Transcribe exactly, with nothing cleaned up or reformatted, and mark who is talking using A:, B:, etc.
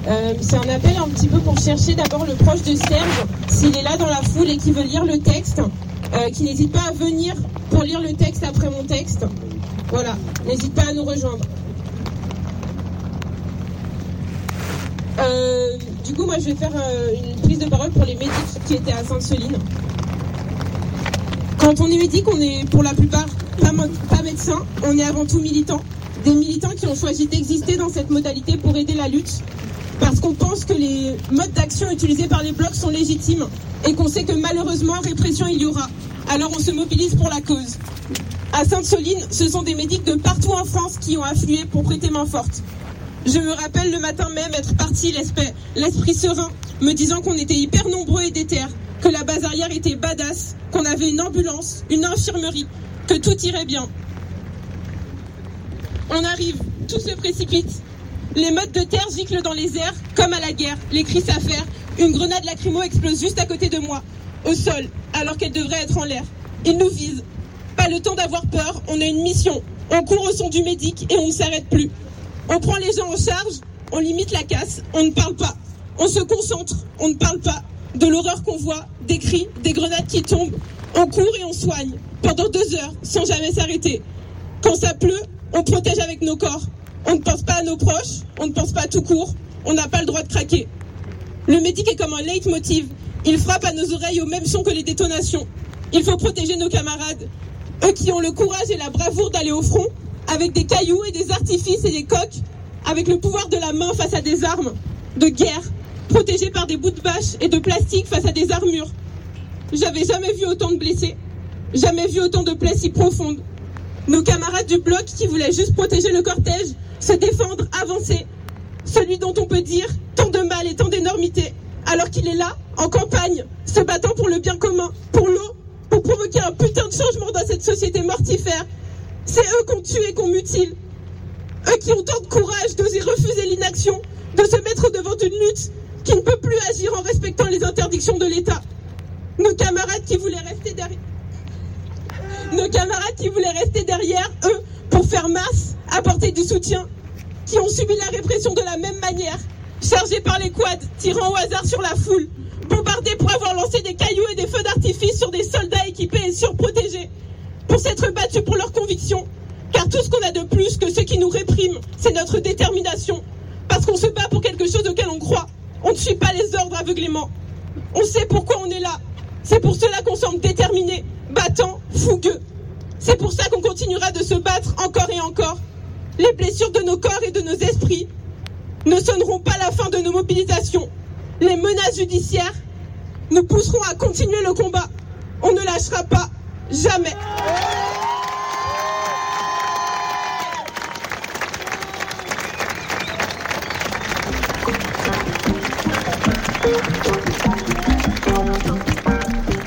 A: Euh, c'est un appel un petit peu pour chercher d'abord le proche de Serge, s'il est là dans la foule et qui veut lire le texte, euh, qui n'hésite pas à venir pour lire le texte après mon texte. Voilà, n'hésite pas à nous rejoindre. Euh, du coup, moi, je vais faire euh, une prise de parole pour les médics qui étaient à Sainte-Soline. Quand on est médic, on est pour la plupart pas, mo- pas médecin, on est avant tout militant. Des militants qui ont choisi d'exister dans cette modalité pour aider la lutte, parce qu'on pense que les modes d'action utilisés par les blocs sont légitimes et qu'on sait que malheureusement, répression il y aura. Alors on se mobilise pour la cause. À Sainte-Soline, ce sont des médics de partout en France qui ont afflué pour prêter main forte. Je me rappelle le matin même être parti l'esprit, l'esprit serein, me disant qu'on était hyper nombreux et déter, que la base arrière était badass, qu'on avait une ambulance, une infirmerie, que tout irait bien. On arrive, tout se précipite. Les mottes de terre giclent dans les airs, comme à la guerre, les cris s'affairent. Une grenade lacrymo explose juste à côté de moi, au sol, alors qu'elle devrait être en l'air. Ils nous visent. Pas le temps d'avoir peur, on a une mission. On court au son du médic et on ne s'arrête plus. On prend les gens en charge, on limite la casse, on ne parle pas. On se concentre, on ne parle pas. De l'horreur qu'on voit, des cris, des grenades qui tombent. On court et on soigne, pendant deux heures, sans jamais s'arrêter. Quand ça pleut, on protège avec nos corps. On ne pense pas à nos proches, on ne pense pas tout court. On n'a pas le droit de craquer. Le médic est comme un leitmotiv. Il frappe à nos oreilles au même son que les détonations. Il faut protéger nos camarades. Eux qui ont le courage et la bravoure d'aller au front, avec des cailloux et des artifices et des coques, avec le pouvoir de la main face à des armes de guerre, protégés par des bouts de bâche et de plastique face à des armures. J'avais jamais vu autant de blessés, jamais vu autant de plaies si profondes. Nos camarades du bloc qui voulaient juste protéger le cortège, se défendre, avancer. Celui dont on peut dire tant de mal et tant d'énormité, alors qu'il est là, en campagne, se battant pour le bien commun, pour l'eau, pour provoquer un putain de changement dans cette société mortifère. C'est eux qu'on tue et qu'on mutile. Eux qui ont tant de courage d'oser refuser l'inaction, de se mettre devant une lutte qui ne peut plus agir en respectant les interdictions de l'État. Nos camarades qui voulaient rester derrière... Nos camarades qui voulaient rester derrière, eux, pour faire masse, apporter du soutien, qui ont subi la répression de la même manière, chargés par les quads, tirant au hasard sur la foule, bombardés pour avoir lancé des cailloux et des feux d'artifice sur des soldats équipés et surprotégés, pour s'être battus pour leurs convictions, car tout ce qu'on a de plus que ceux qui nous répriment, c'est notre détermination, parce qu'on se bat pour quelque chose auquel on croit. On ne suit pas les ordres aveuglément. On sait pourquoi on est là. C'est pour cela qu'on semble déterminé, battant, fougueux. C'est pour ça qu'on continuera de se battre encore et encore. Les blessures de nos corps et de nos esprits ne sonneront pas la fin de nos mobilisations. Les menaces judiciaires nous pousseront à continuer le combat. On ne lâchera pas, jamais.